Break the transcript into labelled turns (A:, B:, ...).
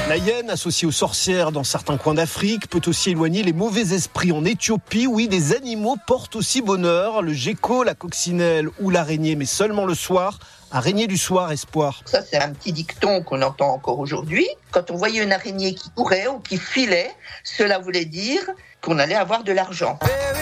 A: La hyène, associée aux sorcières dans certains coins d'Afrique, peut aussi éloigner les mauvais esprits. En Éthiopie, oui, des animaux portent aussi bonheur. Le gecko, la coccinelle ou l'araignée, mais seulement le soir. Araignée du soir, espoir.
B: Ça, c'est un petit dicton qu'on entend encore aujourd'hui. Quand on voyait une araignée qui courait ou qui filait, cela voulait dire qu'on allait avoir de l'argent.